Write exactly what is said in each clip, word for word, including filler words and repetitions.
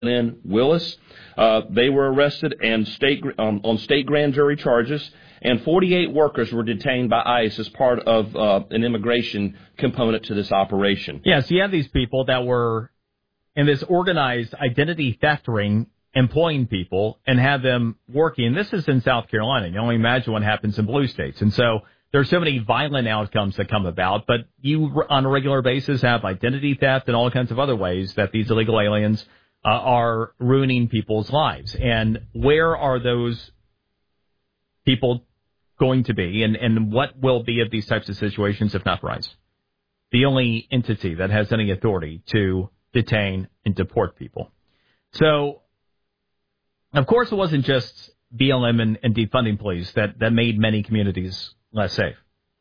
in Willis. Uh, they were arrested and state um, on state grand jury charges, and forty-eight workers were detained by ICE as part of uh, an immigration component to this operation. Yeah, so you have these people that were in this organized identity theft ring, employing people and have them working. This is in South Carolina. You can only imagine what happens in blue states. And so there are so many violent outcomes that come about, but you on a regular basis have identity theft and all kinds of other ways that these illegal aliens uh, are ruining people's lives. And where are those people going to be, and, and what will be of these types of situations if not for ICE? The only entity that has any authority to detain and deport people. So, of course, it wasn't just B L M and, and defunding police that, that made many communities less safe.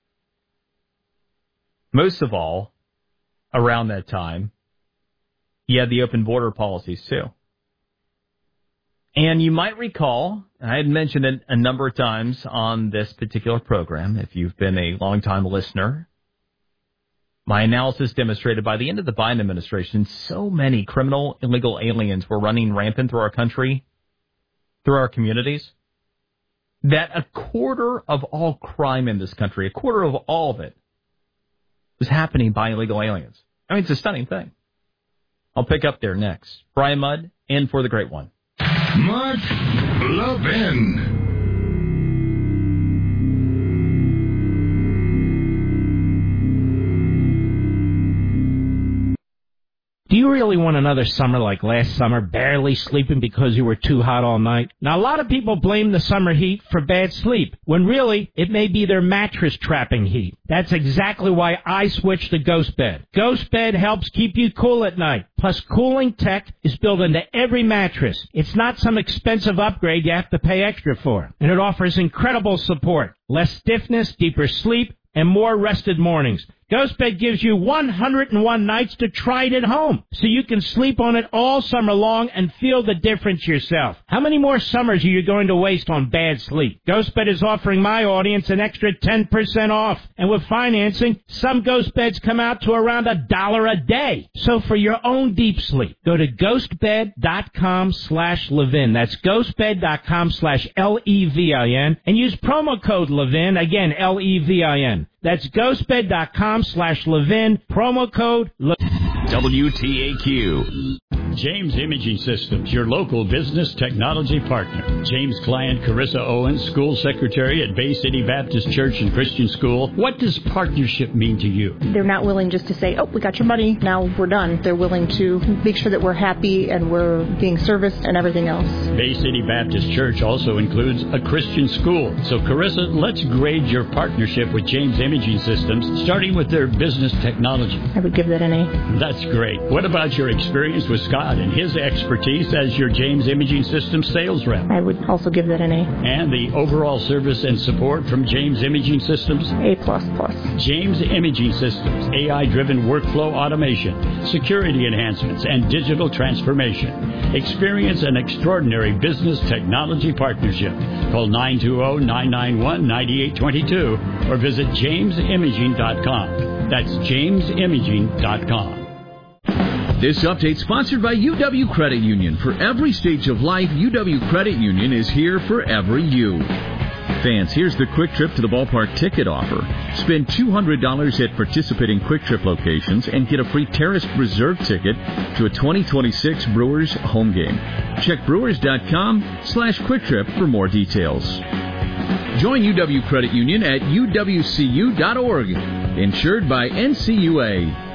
Most of all, around that time, you had the open border policies, too. And you might recall, I had mentioned it a number of times on this particular program, if you've been a longtime listener, my analysis demonstrated by the end of the Biden administration, so many criminal, illegal aliens were running rampant through our country, through our communities, that a quarter of all crime in this country, a quarter of all of it, was happening by illegal aliens. I mean, it's a stunning thing. I'll pick up there next. Brian Mudd, in for the great one. Mark Levin. Do you really want another summer like last summer, barely sleeping because you were too hot all night? Now, a lot of people blame the summer heat for bad sleep, when really, it may be their mattress trapping heat. That's exactly why I switched to Ghost Bed. Ghost Bed helps keep you cool at night. Plus, cooling tech is built into every mattress. It's not some expensive upgrade you have to pay extra for. And it offers incredible support, less stiffness, deeper sleep, and more rested mornings. Ghost Bed gives you one hundred one nights to try it at home, so you can sleep on it all summer long and feel the difference yourself. How many more summers are you going to waste on bad sleep? Ghost Bed is offering my audience an extra ten percent off, and with financing, some Ghost Beds come out to around a dollar a day. So for your own deep sleep, go to ghostbed.com slash Levin. That's ghostbed.com slash L E V I N, and use promo code Levin, again, L E V I N. That's ghostbed.com slash Levin, promo code Levin. W T A Q. James Imaging Systems, your local business technology partner. James' client, Carissa Owens, school secretary at Bay City Baptist Church and Christian School. What does partnership mean to you? They're not willing just to say, oh, we got your money, now we're done. They're willing to make sure that we're happy and we're being serviced and everything else. Bay City Baptist Church also includes a Christian school. So, Carissa, let's grade your partnership with James Imaging Systems, starting with their business technology. I would give that an A. That's great. What about your experience with Scott and his expertise as your James Imaging Systems sales rep? I would also give that an A. And the overall service and support from James Imaging Systems? A plus plus. James Imaging Systems, A I-driven workflow automation, security enhancements, and digital transformation. Experience an extraordinary business technology partnership. Call nine two zero, nine nine one, nine eight two two or visit james imaging dot com. That's james imaging dot com. This update sponsored by U W Credit Union. For every stage of life, U W Credit Union is here for every you. Fans, here's the Quick Trip to the Ballpark ticket offer. Spend two hundred dollars at participating Quick Trip locations and get a free Terrace Reserve ticket to a twenty twenty-six Brewers home game. Check brewers.com slash Quick Trip for more details. Join U W Credit Union at U W C U dot org. Insured by N C U A.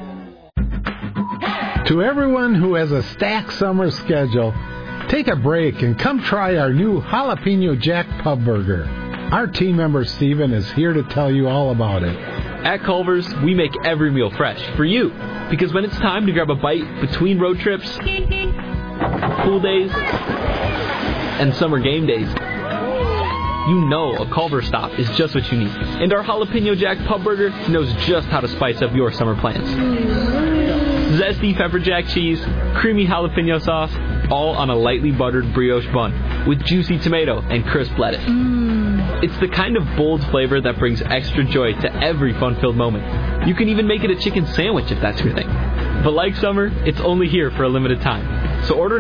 To everyone who has a stacked summer schedule, take a break and come try our new Jalapeno Jack Pub Burger. Our team member Steven is here to tell you all about it. At Culver's, we make every meal fresh for you. Because when it's time to grab a bite between road trips, pool days, and summer game days, you know a Culver's stop is just what you need. And our Jalapeno Jack Pub Burger knows just how to spice up your summer plans. Zesty pepper jack cheese, creamy jalapeno sauce, all on a lightly buttered brioche bun with juicy tomato and crisp lettuce. Mm. It's the kind of bold flavor that brings extra joy to every fun-filled moment. You can even make it a chicken sandwich if that's your thing. But like summer, it's only here for a limited time. So order